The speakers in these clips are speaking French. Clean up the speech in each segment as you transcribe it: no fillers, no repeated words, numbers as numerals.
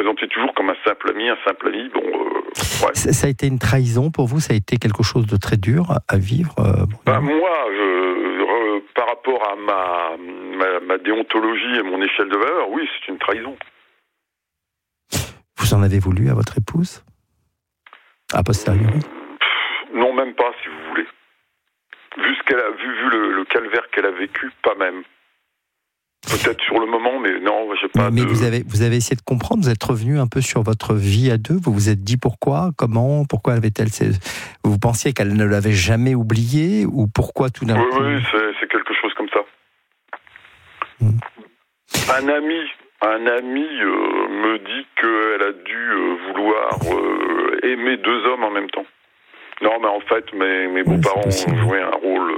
présentait toujours comme un simple ami. Bon, ouais. Ça a été une trahison pour vous? Ça a été quelque chose de très dur à vivre? Moi, par rapport à ma déontologie et mon échelle de valeur, oui, c'est une trahison. Vous en avez voulu à votre épouse? A posteriori? Non, même pas, si vous voulez. Vu ce qu'elle a vu le calvaire qu'elle a vécu, pas même. Peut-être sur le moment, mais non, j'ai pas. Mais vous avez essayé de comprendre. Vous êtes revenu un peu sur votre vie à deux. Vous vous êtes dit pourquoi, comment, pourquoi avait-elle. Vous pensiez qu'elle ne l'avait jamais oublié, ou pourquoi tout d'un coup? Oui, c'est quelque chose comme ça. Un ami me dit qu'elle a dû vouloir aimer deux hommes en même temps. Non, mais en fait, mes beaux-parents ont joué un rôle,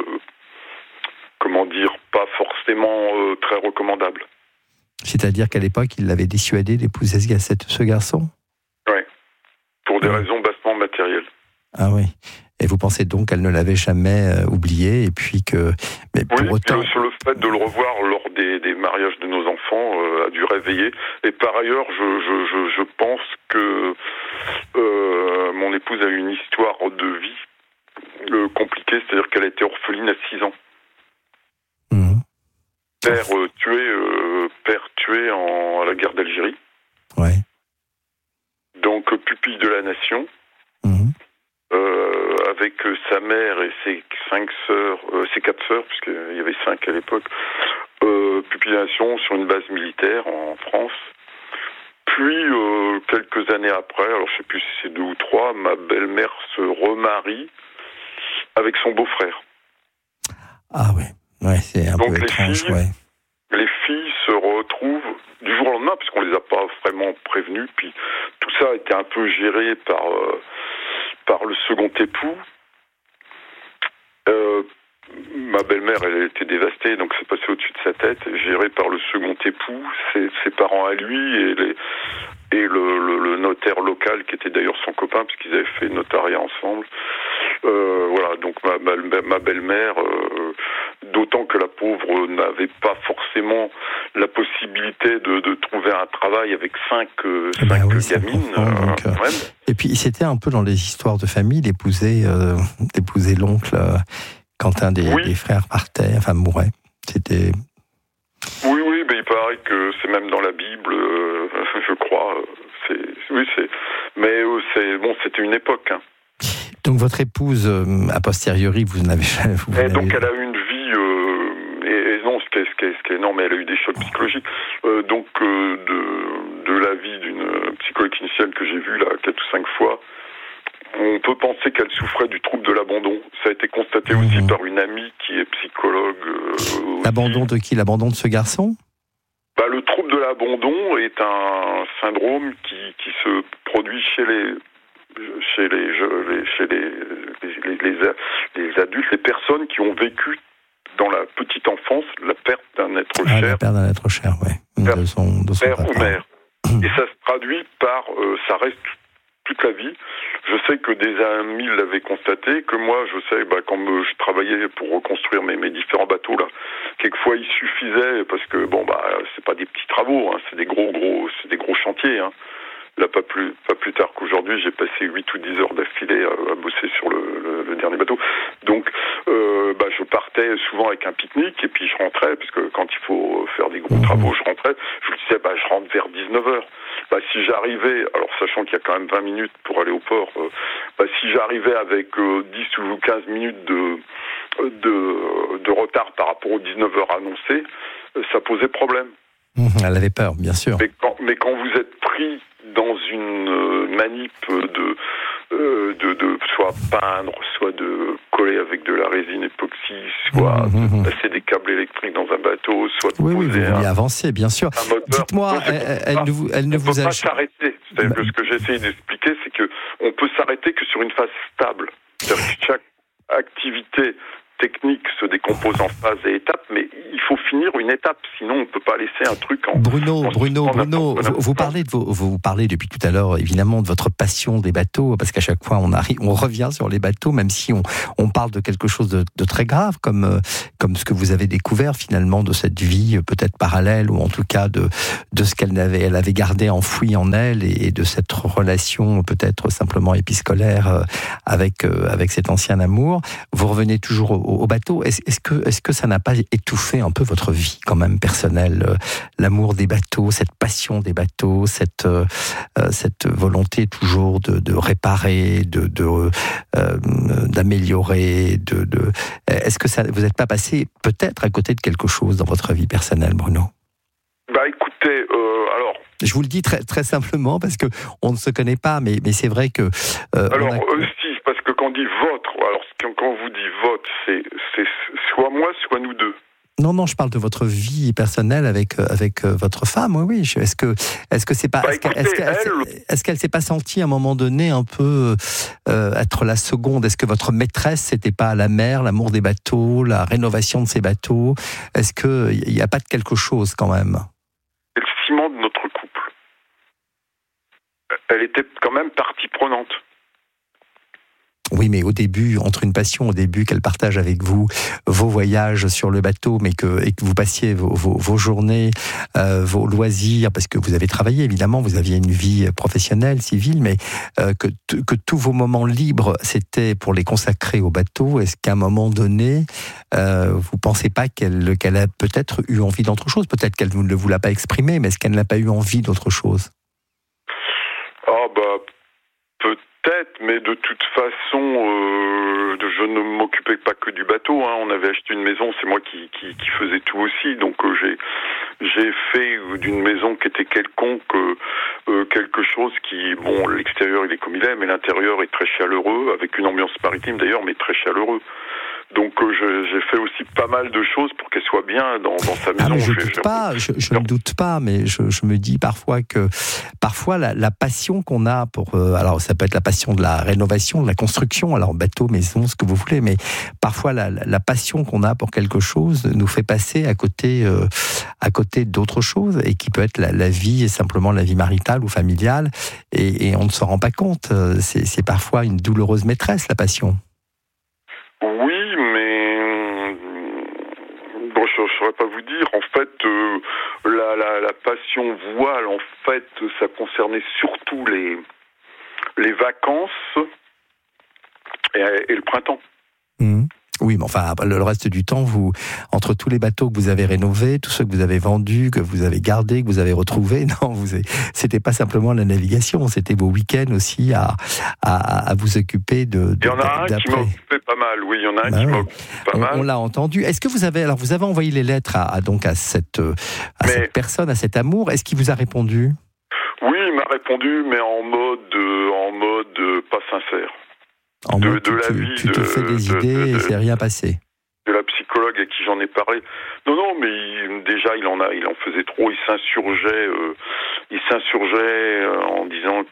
pas forcément très recommandable. C'est-à-dire qu'à l'époque, il l'avait dissuadé d'épouser ce garçon? Oui, pour des raisons bassement matérielles. Ah oui. Et vous pensez donc qu'elle ne l'avait jamais oublié, et puis que... Mais pour autant... sur le fait de le revoir lors des mariages de nos enfants a dû réveiller. Et par ailleurs, je pense que mon épouse a eu une histoire de vie compliquée, c'est-à-dire qu'elle a été orpheline à 6 ans. Père tué à la guerre d'Algérie. Ouais. Donc pupille de la nation. Avec sa mère et ses 4 sœurs, puisqu'il y avait 5 à l'époque, pupille de la nation sur une base militaire en France. Puis, quelques années après, alors je sais plus si c'est 2 ou 3, ma belle-mère se remarie avec son beau-frère. Ah oui, ouais, c'est un peu étrange, ouais. Les filles se retrouvent du jour au lendemain, puisqu'on les a pas vraiment prévenues, puis tout ça a été un peu géré par le second époux. Ma belle-mère, elle était dévastée, donc c'est passé au-dessus de sa tête, géré par le second époux, ses parents à lui et le notaire local qui était d'ailleurs son copain, puisqu'ils avaient fait notariat ensemble. Voilà, donc ma belle-mère, d'autant que la pauvre n'avait pas forcément la possibilité de trouver un travail avec 5 gamines. Et puis c'était un peu dans les histoires de famille d'épouser l'oncle quand un des frères partait, enfin mourait. C'était... Oui, mais il paraît que c'est même dans la Bible, je crois. C'était une époque. Hein. Donc votre épouse, a posteriori, vous n'avez jamais... Donc elle a eu une vie, non, mais elle a eu des chocs psychologiques. De la vie d'une psychologue clinicienne que j'ai vue là 4 ou 5 fois, on peut penser qu'elle souffrait du trouble de l'abandon. Ça a été constaté aussi par une amie qui est psychologue. L'abandon de qui? L'abandon de ce garçon? Le trouble de l'abandon est un syndrome qui se produit chez les adultes, les personnes qui ont vécu dans la petite enfance la perte d'un être cher. La perte d'un être cher, oui. De son père papa. ou mère. Et ça se traduit par... ça reste toute la vie. Je sais que des amis l'avaient constaté, que moi, je sais, quand je travaillais pour reconstruire mes différents bateaux, là, quelquefois il suffisait, parce que, c'est pas des petits travaux, hein, c'est des gros chantiers, hein. Là, pas plus tard qu'aujourd'hui, j'ai passé 8 ou 10 heures d'affilée à bosser sur le dernier bateau. Donc, je partais souvent avec un pique-nique et puis je rentrais, parce que quand il faut faire des gros travaux, je rentrais. Je me disais, je rentre vers 19h. Si j'arrivais, alors sachant qu'il y a quand même 20 minutes pour aller au port, si j'arrivais avec 10 ou 15 minutes de retard par rapport aux 19h annoncées, ça posait problème. Elle avait peur, bien sûr. Mais quand vous êtes pris dans une manip de soit peindre, soit de coller avec de la résine époxy, soit de passer des câbles électriques dans un bateau, soit de poser vous vouliez avancer, bien sûr. Un moteur. Dites-moi, elle ne vous a... pas s'arrêter. C'est-à-dire que ce que j'ai essayé d'expliquer, c'est qu'on peut s'arrêter que sur une phase stable. C'est-à-dire que chaque activité technique se décompose en phases et étapes, mais il faut finir une étape, sinon on peut pas laisser un truc en... Bruno, vous parlez depuis tout à l'heure, évidemment, de votre passion des bateaux, parce qu'à chaque fois, on revient sur les bateaux, même si on parle de quelque chose de très grave, comme ce que vous avez découvert, finalement, de cette vie peut-être parallèle, ou en tout cas de ce qu'elle avait gardé enfoui en elle, et de cette relation peut-être simplement épiscolaire avec cet ancien amour. Vous revenez toujours au bateau. Est-ce que ça n'a pas étouffé un peu votre vie quand même personnelle, l'amour des bateaux, cette passion des bateaux, cette volonté toujours de réparer, d'améliorer, est-ce que vous n'êtes pas passé peut-être à côté de quelque chose dans votre vie personnelle, Bruno? Écoutez, alors... Je vous le dis très, très simplement parce que on ne se connaît pas, mais c'est vrai que... si, parce que quand on dit votre, alors quand on vous dit votre, c'est soit moi, soit nous deux. Non, je parle de votre vie personnelle avec votre femme. Oui. Est-ce que c'est pas est-ce qu'elle s'est pas sentie à un moment donné un peu être la seconde? Est-ce que votre maîtresse c'était pas la mer, l'amour des bateaux, la rénovation de ces bateaux? Est-ce que il y a pas de quelque chose quand même? C'est le ciment de notre couple. Elle était quand même partie prenante. Oui, mais au début, entre une passion, au début qu'elle partage avec vous vos voyages sur le bateau, et que vous passiez vos journées, vos loisirs, parce que vous avez travaillé, évidemment, vous aviez une vie professionnelle, civile, mais que tous vos moments libres, c'était pour les consacrer au bateau. Est-ce qu'à un moment donné, vous pensez pas qu'elle a peut-être eu envie d'autre chose? Peut-être qu'elle ne vous l'a pas exprimé, mais est-ce qu'elle n'a pas eu envie d'autre chose? Peut-être, mais de toute façon, je ne m'occupais pas que du bateau. On avait acheté une maison, c'est moi qui faisais tout aussi. Donc j'ai fait d'une maison qui était quelconque quelque chose qui, bon, l'extérieur il est comme il est, mais l'intérieur est très chaleureux, avec une ambiance maritime d'ailleurs, mais très chaleureux. Donc j'ai fait aussi pas mal de choses pour qu'elle soit bien dans sa maison. Je ne doute pas, mais je me dis parfois que la passion qu'on a pour... alors ça peut être la passion de la rénovation, de la construction, alors bateau, maison, ce que vous voulez, mais parfois la passion qu'on a pour quelque chose nous fait passer à côté d'autres choses, et qui peut être la vie, simplement la vie maritale ou familiale, et on ne s'en rend pas compte. C'est parfois une douloureuse maîtresse, la passion. Oui, mais bon, je ne saurais pas vous dire. En fait, la passion voile, en fait, ça concernait surtout les vacances et le printemps. Mmh. Oui, mais enfin, le reste du temps, entre tous les bateaux que vous avez rénovés, tous ceux que vous avez vendus, que vous avez gardés, que vous avez retrouvés, c'était pas simplement la navigation, c'était vos week-ends aussi à vous occuper de. Il y en a un qui m'occupait pas mal, oui, il y en a un qui m'occupait pas mal. On l'a entendu. Est-ce que vous avez envoyé les lettres à cette personne, à cet amour? Est-ce qu'il vous a répondu? Oui, il m'a répondu, mais en mode pas sincère. Tu te fais des idées et c'est rien passé. De la psychologue à qui j'en ai parlé. Non, mais déjà il en faisait trop. Il s'insurgeait en disant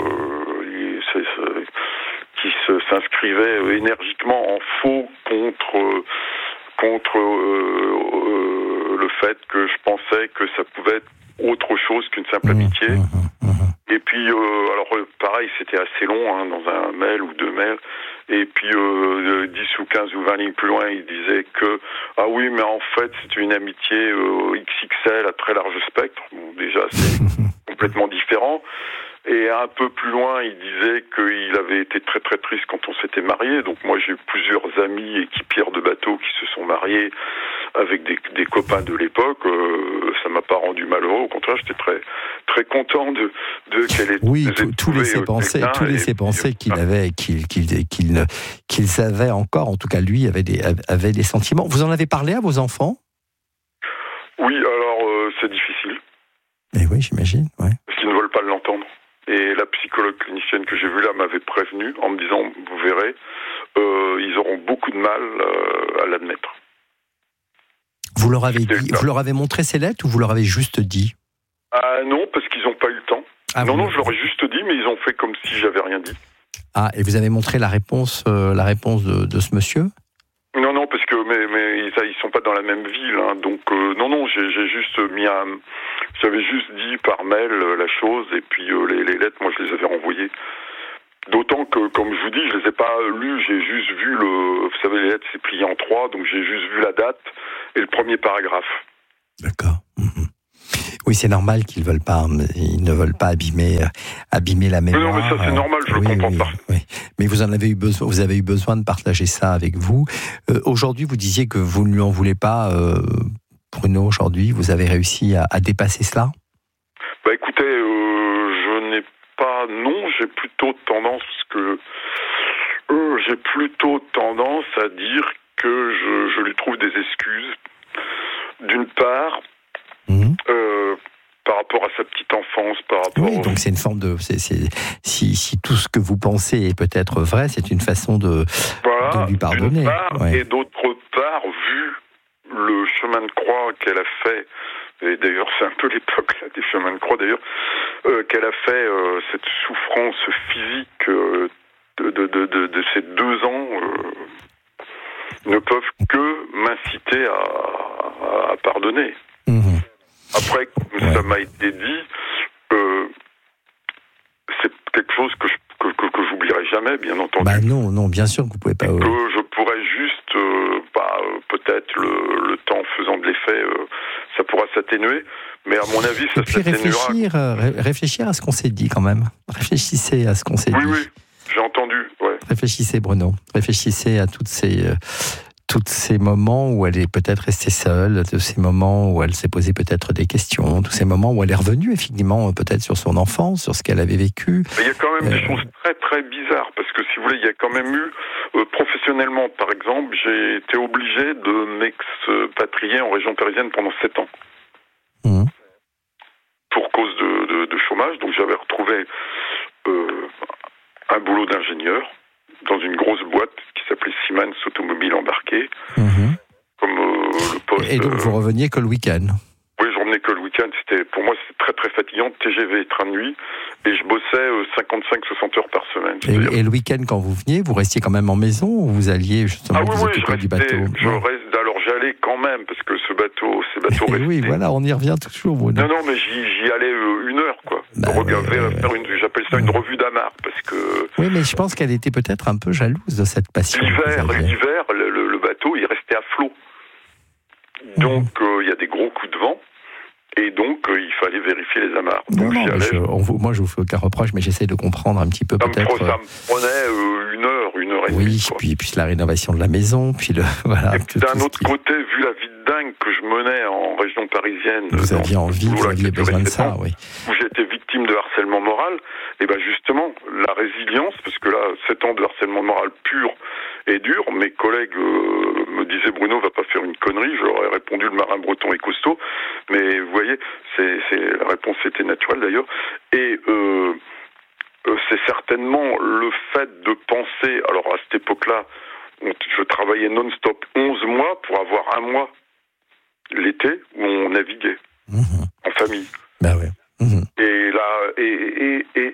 qu'il s'inscrivait énergiquement en faux contre le fait que je pensais que ça pouvait être autre chose qu'une simple amitié. Et puis, pareil, c'était assez long, dans un mail ou 2 mails. Et puis, 10 ou 15 ou 20 lignes plus loin, il disait que, ah oui, mais en fait, c'est une amitié XXL à très large spectre. Bon, déjà, c'est complètement différent. Et un peu plus loin, il disait qu'il avait été très très triste quand on s'était mariés. Donc moi, j'ai eu plusieurs amis équipières de bateaux qui se sont mariés avec des copains de l'époque. Ça m'a pas rendu malheureux. Au contraire, j'étais très très content de qu'elle ait. Oui, tout laissait penser qu'il savait encore. En tout cas, lui avait des sentiments. Vous en avez parlé à vos enfants? Oui, alors c'est difficile. Et oui, j'imagine. Ouais. Parce qu'ils ne veulent pas l'entendre. Et la psychologue clinicienne que j'ai vue là m'avait prévenu en me disant, vous verrez, ils auront beaucoup de mal à l'admettre. Vous leur avez montré ces lettres ou vous leur avez juste dit? Non, parce qu'ils n'ont pas eu le temps. Non, je leur ai juste dit, mais ils ont fait comme si j'avais rien dit. Ah, et vous avez montré la réponse de ce monsieur? Non, parce dans la même ville, hein, donc non, j'ai juste j'avais juste dit par mail la chose, et puis les lettres, moi je les avais renvoyées. D'autant que, comme je vous dis, je les ai pas lues, j'ai juste vu vous savez, les lettres c'est plié en 3, donc j'ai juste vu la date et le premier paragraphe. D'accord. Oui, c'est normal qu'ils ne veulent pas abîmer la mémoire. Non, mais ça c'est normal, je le comprends pas. Oui. Mais vous avez eu besoin de partager ça avec vous. Aujourd'hui, vous disiez que vous ne lui en voulez pas, Bruno. Aujourd'hui, vous avez réussi à dépasser cela ? Bah écoutez, je n'ai pas. Non, j'ai plutôt tendance à dire que je lui trouve des excuses. D'une part. Par rapport à sa petite enfance, par rapport. Oui, donc c'est une forme de. Si tout ce que vous pensez est peut-être vrai, c'est une façon de lui pardonner. D'une part, et d'autre part, vu le chemin de croix qu'elle a fait, et d'ailleurs c'est un peu l'époque là, des chemins de croix d'ailleurs, qu'elle a fait cette souffrance physique de ces 2 ans, ne peuvent que m'inciter à pardonner. Après, ça m'a été dit, c'est quelque chose que j'oublierai jamais, bien entendu. Bah non, bien sûr que vous pouvez pas. Que je pourrais juste, peut-être le temps faisant de l'effet, ça pourra s'atténuer, mais à mon avis, ça s'atténuera. Réfléchir à ce qu'on s'est dit quand même. Réfléchissez à ce qu'on s'est dit. Oui, j'ai entendu. Ouais. Réfléchissez, Bruno. Réfléchissez à tous ces moments où elle est peut-être restée seule, tous ces moments où elle s'est posé peut-être des questions, tous ces moments où elle est revenue effectivement peut-être sur son enfance, sur ce qu'elle avait vécu. Il y a quand même des choses très très bizarres, parce que si vous voulez, il y a quand même eu, professionnellement par exemple, j'ai été obligé de m'expatrier en région parisienne pendant 7 ans. Pour cause de chômage, donc j'avais retrouvé un boulot d'ingénieur dans une grosse boîte qui s'appelait Siemens Automobile Embarquée, comme le poste. Et donc vous reveniez que le week-end ? Oui, je revenais que le week-end. Pour moi, c'était très très fatigant, TGV et train de nuit, et je bossais 55-60 heures par semaine. Et le week-end, quand vous veniez, vous restiez quand même en maison ou vous alliez justement vous occuper du bateau ? Alors j'allais quand même, parce que ces bateaux restés. Oui, voilà, on y revient toujours, Bruno. Non, mais j'y allais 1 heure, quoi. J'appelle ça une revue d'amarre, parce que. Oui, mais je pense qu'elle était peut-être un peu jalouse de cette passion. L'hiver, le bateau, il restait à flot. Donc, il y a des gros coups de vent. Et donc, il fallait vérifier les amarres. Donc, moi, je vous fais aucun reproche, mais j'essaie de comprendre un petit peu peut-être. Ça me prenait 1 heure et demie. Oui, puis la rénovation de la maison, puis voilà. Et puis d'un autre côté, vu la vie de dingue que je menais en région parisienne, vous aviez besoin de ça, oui. Où j'étais victime de harcèlement moral, et ben justement, la résilience, parce que là, 7 ans de harcèlement moral pur et dur, mes collègues me disaient Bruno, va pas faire une connerie. Je leur ai répondu le marin breton est costaud, mais vous voyez, la réponse était naturelle d'ailleurs. Et c'est certainement le fait de penser. Alors à cette époque-là, je travaillais non-stop 11 mois pour avoir 1 mois l'été où on naviguait en famille. Ben ouais. Et là, et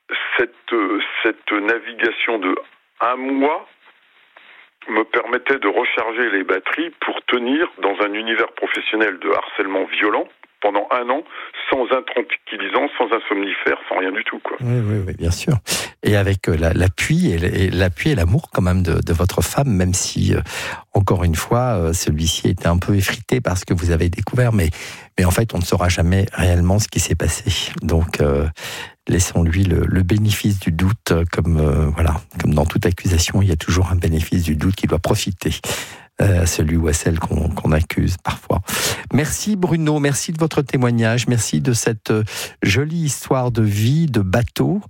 cette navigation de 1 mois me permettait de recharger les batteries pour tenir dans un univers professionnel de harcèlement violent pendant 1 an, sans un tranquillisant, sans un somnifère, sans rien du tout, quoi. Oui, bien sûr. Et avec l'appui et l'amour quand même de votre femme, même si, encore une fois, celui-ci était un peu effrité par ce que vous avez découvert, mais en fait, on ne saura jamais réellement ce qui s'est passé. Donc, laissons-lui le bénéfice du doute, comme dans toute accusation, il y a toujours un bénéfice du doute qui doit profiter à celui ou à celle qu'on accuse parfois. Merci Bruno, merci de votre témoignage, merci de cette jolie histoire de vie, de bateau,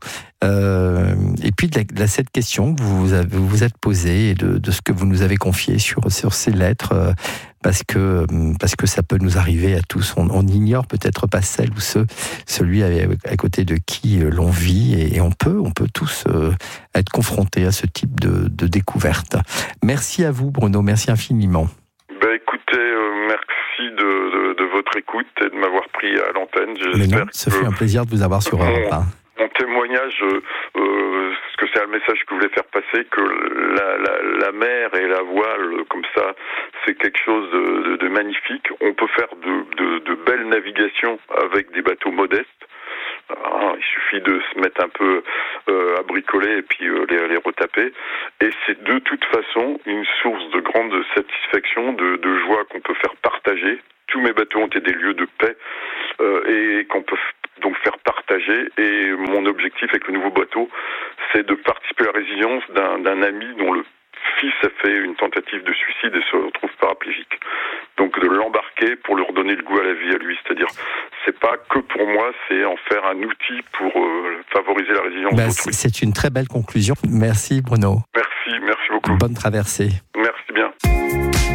et puis de cette question que vous vous êtes posée et de ce que vous nous avez confié sur ces lettres, parce que ça peut nous arriver à tous. On ignore peut-être pas celle ou celui à côté de qui l'on vit, et on peut tous être confrontés à ce type de découverte. Merci à vous Bruno, merci infiniment. Écoutez, merci de votre écoute et de m'avoir pris à l'antenne. Mais non, ça fait un plaisir de vous avoir sur Europe 1. Mon témoignage, parce que c'est un message que je voulais faire passer, que la mer et la voile, comme ça, c'est quelque chose de magnifique. On peut faire de belles navigations avec des bateaux modestes. Il suffit de se mettre un peu à bricoler et puis les retaper. Et c'est de toute façon une source de grande satisfaction, de joie qu'on peut faire partager. Tous mes bateaux ont été des lieux de paix et qu'on peut donc faire partager. Et mon objectif avec le nouveau bateau, c'est de participer à la résilience d'un ami dont le fils a fait une tentative de suicide et se retrouve paraplégique. Donc de l'embarquer pour lui redonner le goût à la vie à lui. C'est-à-dire, c'est pas que pour moi, c'est en faire un outil pour favoriser la résilience d'autrui. C'est une très belle conclusion. Merci Bruno. Merci beaucoup. Bonne traversée. Merci.